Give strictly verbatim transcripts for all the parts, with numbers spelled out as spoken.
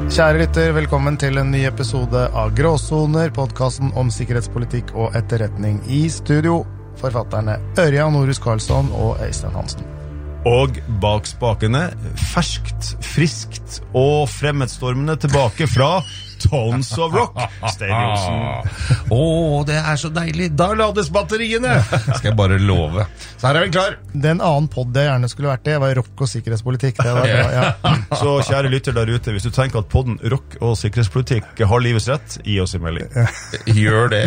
Kjære lytter, velkommen til en ny episode av Gråsoner, podcasten om sikkerhetspolitikk og etterretning. I studio, forfatterne Ørjan Norhus Karlsson og Øystein Hansen. Og bak spakene, ferskt, friskt og fremmedstormende tilbake fra Tones of Rock, Stein Johnsen. Åh, det er så deilig. Da lades batteriene. Skal jeg bare love. Så her er vi klar. Den annen podd jeg gjerne skulle vært i, var rock og sikkerhetspolitikk. Det var bra, ja. Så kjære lytter der ute, hvis du tenker at podden rock og sikkerhetspolitikk har livets rett, gi oss en melding. Gjør det.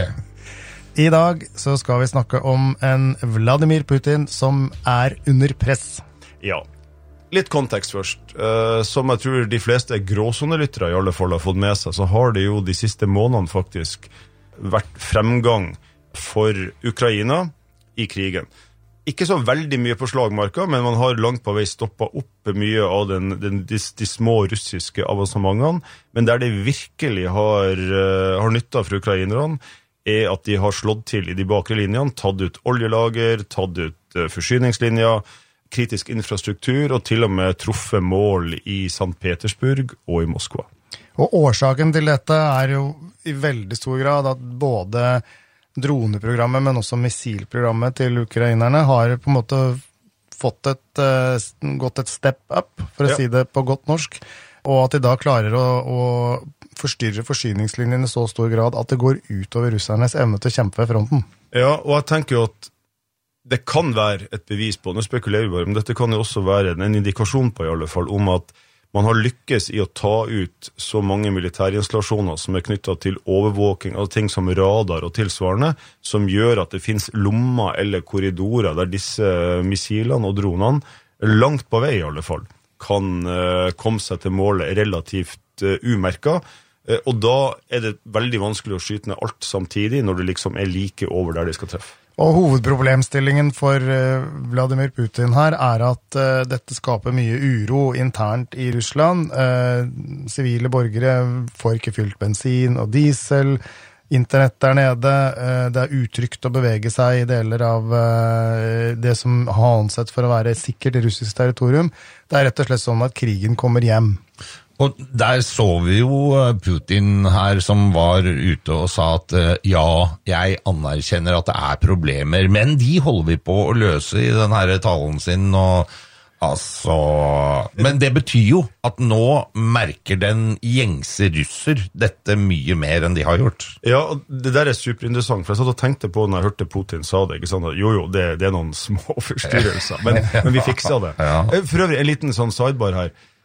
I dag så skal vi snakke om en Vladimir Putin som er under press. Ja, litt kontekst først. Uh, som jeg tror de fleste gråsonelyttere i alle fall har fått med seg, så har det jo de siste månedene faktisk vært fremgang for Ukraina i krigen. Ikke så veldig mye på slagmarka, men man har langt på vei stoppet opp mye av den, den, de, de små russiske avansementene, men der det virkelig har, uh, har nyttet for ukrainerne, er at de har slått til i de bakre linjene, tatt ut oljelager, tatt ut uh, forsyningslinjer, kritisk infrastruktur, og til og med truffet mål i Sankt Petersburg og i Moskva. Og årsaken til dette er jo i veldig stor grad at både droneprogrammet, men også missilprogrammet til ukrainerne har på en måte fått et, uh, gått et step up, for å ja. si det på godt norsk, og at de da klarer å, å forstyrre forsyningslinjene i så stor grad at det går ut over russernes evne til å kjempe ved fronten. Ja, og jeg tenker jo at det kan være et bevis på, nå spekulerer vi bare, men dette kan jo også være en indikasjon på i alle fall, om at man har lykkes i å ta ut så mange militærinstallasjoner som er knyttet til overvåking av ting som radar og tilsvarende, som gjør at det finnes lommer eller korridorer der disse missilene og dronene langt på vei i alle fall kan uh, komme seg til målet relativt uh, umerket, uh, og da er det veldig vanskelig å skyte ned alt samtidig når det liksom er like over der de skal treffe. Og hovedproblemstillingen for uh, Vladimir Putin her er at uh, dette skaper mye uro internt i Russland. Uh, sivile borgere får ikke fylt bensin og diesel, internett der nede, uh, det er utrygt å bevege seg i deler av uh, det som har ansett for å være sikkert russisk territorium. Det er rett og slett sånn at krigen kommer hjem. Og der så vi jo Putin her som var ute og sa at ja, jeg anerkjenner at det er problemer, men de holder vi på å løse i den her talen sin, og altså... Men det betyr jo at nå merker den gjengse russer dette mye mer enn de har gjort. Ja, og det der er superinteressant, for jeg satt og tenkte på når jeg hørte Putin sa det, ikke sant? Jo, jo, det, det er noen små forstyrrelser, men, men vi fiksa det. For øvrig, en liten sånn sidebar her.